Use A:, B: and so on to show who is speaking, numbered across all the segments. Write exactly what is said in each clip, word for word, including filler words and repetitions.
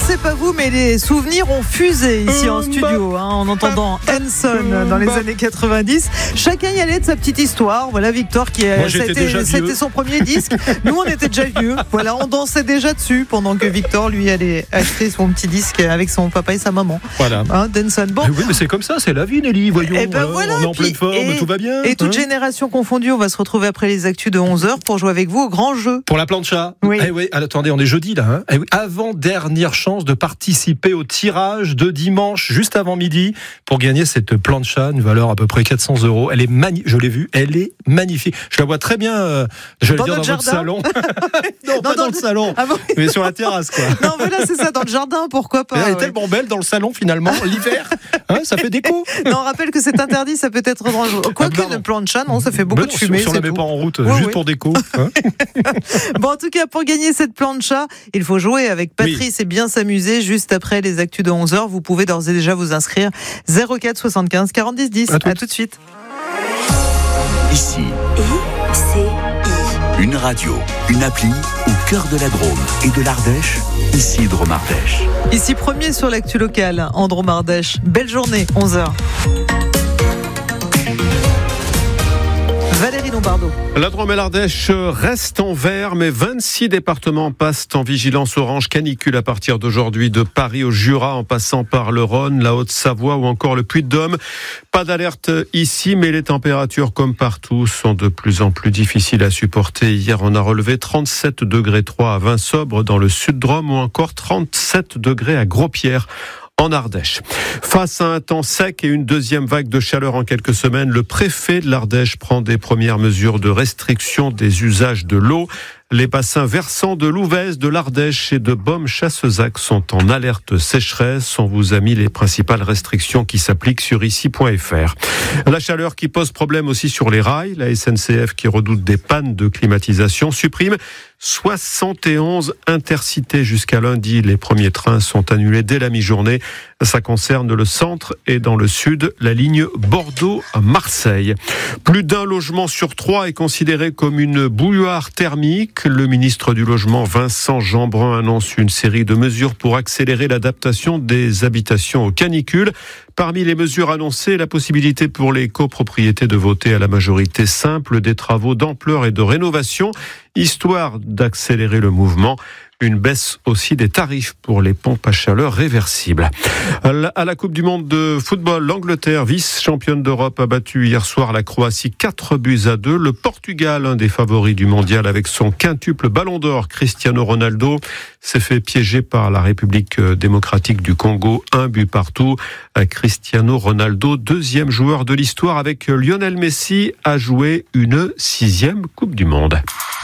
A: sais pas vous, mais les souvenirs ont fusé ici en studio, hein, en entendant Hanson dans les années quatre-vingt-dix. Chacun y allait de sa petite histoire. Voilà Victor qui a,
B: Moi,
A: c'était, c'était son premier disque. Nous, on était déjà vieux. Voilà, on dansait déjà dessus pendant que Victor, lui, allait acheter son petit disque avec son papa et sa maman.
B: Voilà.
A: Hein, Hanson. Bon.
B: Mais oui, mais c'est comme ça, c'est la vie, Nelly. Voyons,
A: Et ben
B: euh,
A: voilà,
B: on est en
A: puis,
B: pleine forme,
A: et,
B: tout va bien.
A: Et toute
B: hein
A: génération confondue, on va se retrouver après les actus de onze heures pour jouer avec vous au grand jeu.
B: Pour la plancha.
A: Oui.
B: Eh oui, attendez, on est jeudi là. Hein eh oui, avant-dernière chance de participer au tirage de dimanche, juste avant midi, pour gagner cette plancha, une valeur à peu près quatre cents euros. Elle est magnifique, je l'ai vue, elle est magnifique. Je la vois très bien, euh, je vais
A: Dans
B: dire, dans
A: notre
B: votre salon. non,
A: Non,
B: pas
A: dans
B: dans le salon,
A: Ah bon
B: mais sur la terrasse, quoi.
A: Non, voilà, c'est ça, dans le jardin, pourquoi pas.
B: Elle est
A: ouais.
B: tellement belle dans le salon, finalement, l'hiver. Hein, ça fait déco.
A: Non, on rappelle que c'est interdit, ça peut être dangereux. Quoique
B: Ah,
A: une plancha, non, ça fait beaucoup
B: Mais
A: de
B: non,
A: fumée.
B: Si on
A: c'est
B: la met
A: tout.
B: pas en route,
A: Ouais,
B: juste
A: ouais.
B: pour déco. Hein.
A: Bon, en tout cas, pour gagner cette plancha, il faut jouer avec Patrice oui. et bien s'amuser juste après les actus de onze heures. Vous pouvez d'ores et déjà vous inscrire zéro quatre soixante-quinze quarante-dix dix. À tout, à tout de suite.
C: Ici,
D: I C I.
C: Une radio, une appli au cœur de la Drôme et de l'Ardèche. Ici Drôme Ardèche.
A: Ici premier sur l'actu locale en Drôme Ardèche. Belle journée, onze heures. Valérie Lombardo.
E: La Drôme et l'Ardèche restent en vert, mais vingt-six départements passent en vigilance orange canicule à partir d'aujourd'hui, de Paris au Jura, en passant par le Rhône, la Haute-Savoie ou encore le Puy-de-Dôme. Pas d'alerte ici, mais les températures, comme partout, sont de plus en plus difficiles à supporter. Hier, on a relevé trente-sept degrés trois à Vinsobres, dans le Sud-Drôme, ou encore trente-sept degrés à Gros-Pierre, en Ardèche. Face à un temps sec et une deuxième vague de chaleur en quelques semaines, le préfet de l'Ardèche prend des premières mesures de restriction des usages de l'eau. Les bassins versants de l'Ouvèze, de l'Ardèche et de Beaume-Chassezac sont en alerte sécheresse. On vous a mis les principales restrictions qui s'appliquent sur ici point f r. La chaleur qui pose problème aussi sur les rails. La S N C F, qui redoute des pannes de climatisation, supprime soixante et onze intercités jusqu'à lundi. Les premiers trains sont annulés dès la mi-journée. Ça concerne le centre et dans le sud, la ligne Bordeaux-Marseille. Plus d'un logement sur trois est considéré comme une bouilloire thermique. Le ministre du Logement, Vincent Jeanbrun, annonce une série de mesures pour accélérer l'adaptation des habitations aux canicules. Parmi les mesures annoncées, la possibilité pour les copropriétés de voter à la majorité simple des travaux d'ampleur et de rénovation, histoire d'accélérer le mouvement. Une baisse aussi des tarifs pour les pompes à chaleur réversibles. À la Coupe du Monde de football, l'Angleterre, vice-championne d'Europe, a battu hier soir la Croatie quatre buts à deux. Le Portugal, un des favoris du mondial avec son quintuple ballon d'or, Cristiano Ronaldo, s'est fait piéger par la République démocratique du Congo, un but partout. Cristiano Ronaldo, deuxième joueur de l'histoire avec Lionel Messi, a joué une sixième Coupe du Monde.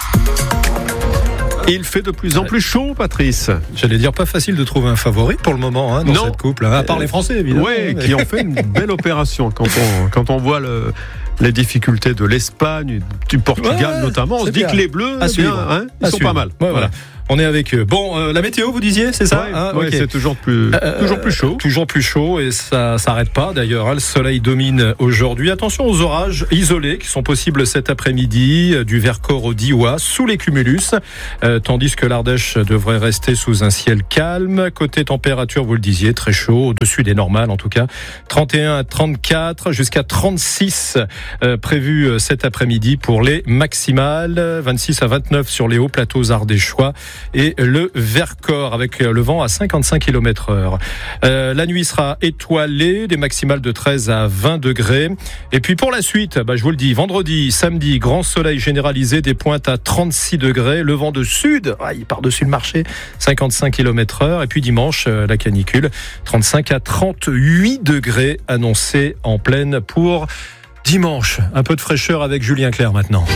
E: Il fait de plus en plus chaud, Patrice.
B: J'allais dire pas facile de trouver un favori pour le moment hein, dans
E: non.
B: cette coupe, là, à part les Français évidemment.
E: Oui,
B: mais...
E: qui ont fait une belle opération quand on, quand on voit le, les difficultés de l'Espagne, du Portugal ouais, notamment. On se dit bien. Que les Bleus,
B: à
E: bien, hein, ils à sont suivre. Pas mal.
B: Ouais, voilà. voilà. On est avec eux. Bon, euh, la météo, vous disiez, c'est ça
E: ouais,
B: hein,
E: ouais,
B: okay.
E: C'est toujours plus, euh, toujours plus chaud.
B: Toujours plus chaud et ça s'arrête pas d'ailleurs. Hein, le soleil domine aujourd'hui. Attention aux orages isolés qui sont possibles cet après-midi du Vercors au Diois, sous les cumulus, euh, tandis que l'Ardèche devrait rester sous un ciel calme. Côté température, vous le disiez, très chaud, au-dessus des normales en tout cas. trente et un à trente-quatre, jusqu'à trente-six euh, prévus cet après-midi pour les maximales. vingt-six à vingt-neuf sur les hauts plateaux ardéchois. Et le Vercors avec le vent à cinquante-cinq kilomètres heure. Euh, la nuit sera étoilée, des maximales de treize à vingt degrés. Et puis pour la suite, bah, je vous le dis, vendredi, samedi, grand soleil généralisé, des pointes à trente-six degrés, le vent de sud, ah, il part dessus le marché, cinquante-cinq kilomètres heure. Et puis dimanche, euh, la canicule, trente-cinq à trente-huit degrés annoncés en pleine pour dimanche. Un peu de fraîcheur avec Julien Clerc maintenant.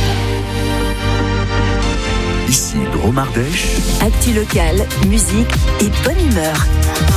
C: Ici Drôme Ardèche.
D: Actu locale, musique et bonne humeur.